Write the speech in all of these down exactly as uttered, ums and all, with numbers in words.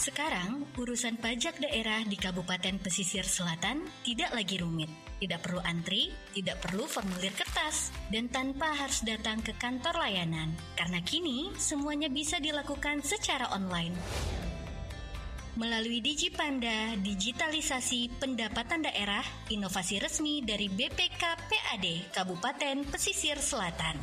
Sekarang, urusan pajak daerah di Kabupaten Pesisir Selatan tidak lagi rumit. Tidak perlu antri, tidak perlu formulir kertas, dan tanpa harus datang ke kantor layanan. Karena kini, semuanya bisa dilakukan secara online. Melalui DigiPanda, digitalisasi pendapatan daerah, inovasi resmi dari B P K P A D Kabupaten Pesisir Selatan.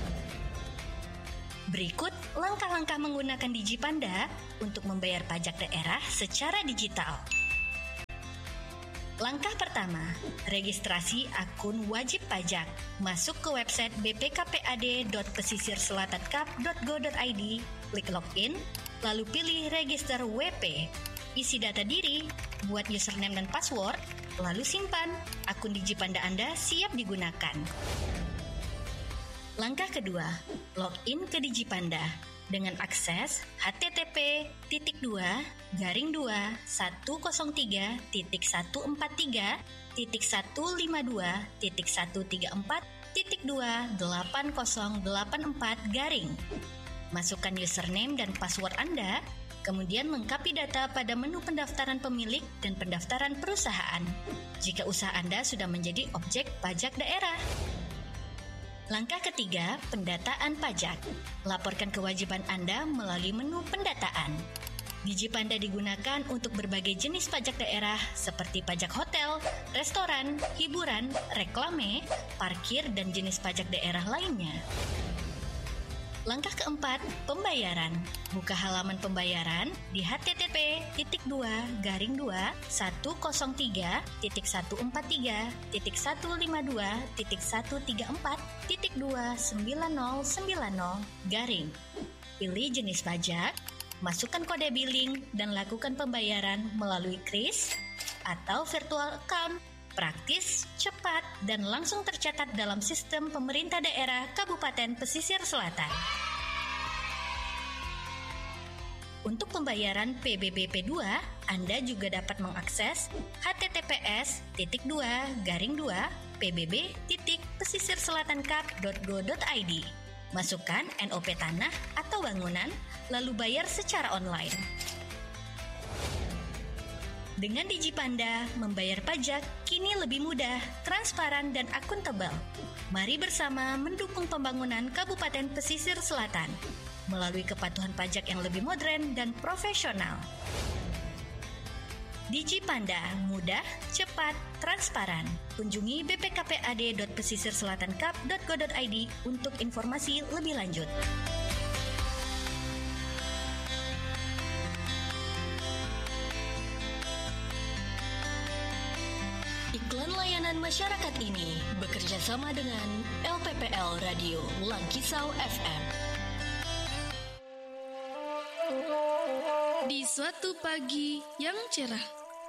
Berikut langkah-langkah menggunakan DigiPanda untuk membayar pajak daerah secara digital. Langkah pertama, registrasi akun wajib pajak. Masuk ke website b p k p a d dot pesisir selatan kap dot go dot i d, klik login, lalu pilih register W P. Isi data diri, buat username dan password, lalu simpan. Akun DigiPanda Anda siap digunakan. Langkah kedua, login ke DigiPanda dengan akses h t t p titik dua garing dua satu nol tiga titik satu empat tiga titik satu lima dua titik satu tiga empat titik dua delapan nol delapan empat garing. Masukkan username dan password Anda, kemudian lengkapi data pada menu pendaftaran pemilik dan pendaftaran perusahaan. Jika usaha Anda sudah menjadi objek pajak daerah. Langkah ketiga, pendataan pajak. Laporkan kewajiban Anda melalui menu pendataan. DigiPanda digunakan untuk berbagai jenis pajak daerah seperti pajak hotel, restoran, hiburan, reklame, parkir, dan jenis pajak daerah lainnya. Langkah keempat, pembayaran. Buka halaman pembayaran di h t t p titik dua garing dua satu nol tiga titik satu empat tiga titik satu lima dua titik satu tiga empat titik dua sembilan nol sembilan nol garing. Pilih jenis pajak, masukkan kode billing, dan lakukan pembayaran melalui kris atau virtual account. Praktis, cepat, dan langsung tercatat dalam sistem pemerintah daerah Kabupaten Pesisir Selatan. Untuk pembayaran P B B P dua, Anda juga dapat mengakses h t t p s titik dua garing dua p b b titik pesisir selatan kap dot go dot i d. Masukkan N O P tanah atau bangunan, lalu bayar secara online. Dengan DigiPanda, membayar pajak kini lebih mudah, transparan, dan akuntabel. Mari bersama mendukung pembangunan Kabupaten Pesisir Selatan melalui kepatuhan pajak yang lebih modern dan profesional. DigiPanda, mudah, cepat, transparan. Kunjungi b p k p a d dot pesisir selatan kap dot go dot i d untuk informasi lebih lanjut. Iklan layanan masyarakat ini bekerja sama dengan L P P L Radio Langkisau F M. Di suatu pagi yang cerah,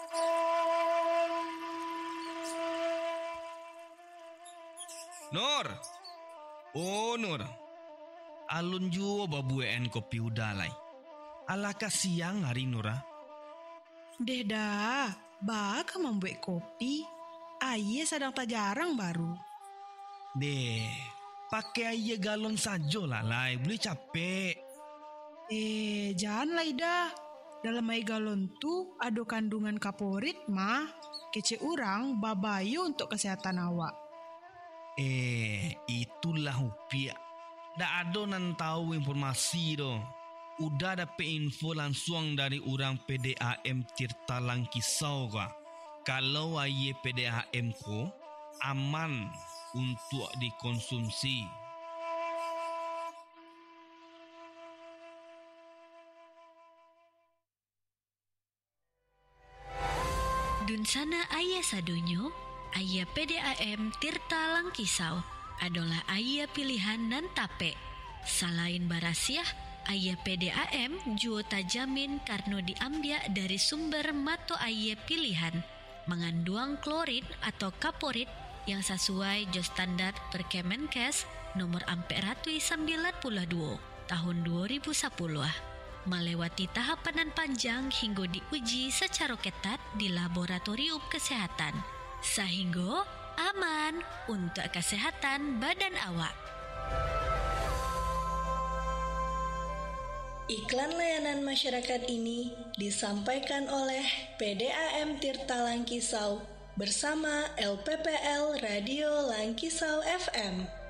Nur, oh Nur, alun juo babuen kopi udalai. Alaka siang hari Nura. Deh dah, baka membuat kopi. Ayah sedang tak jarang baru. Deh, pakai ayah galon saja lah, lai. Boleh capek. Eh, janganlah dah. Dalam ayah galon tu ada kandungan kaporit mah. Kece orang babayo untuk kesehatan awak. Eh, itulah upia. Dah ada nan tahu informasi doh. Udah dapet info langsung dari orang P D A M Tirta Langkisau kah? Kalau air P D A M ko aman untuk dikonsumsi. Dun sana ayah sadonyo, ayah P D A M Tirta Langkisau adalah ayah pilihan nan tape. Selain barasiah, ayah P D A M juga tajamin karena diambil dari sumber mato ayah pilihan, mengandung klorid atau kaporit yang sesuai jo standar Perkemenkes nomor empat ratus sembilan puluh dua tahun dua ribu sepuluh. Melewati tahapan panjang hingga diuji secara ketat di laboratorium kesehatan, sehingga aman untuk kesehatan badan awak. Iklan layanan masyarakat ini disampaikan oleh P D A M Tirta Langkisau bersama L P P L Radio Langkisau F M.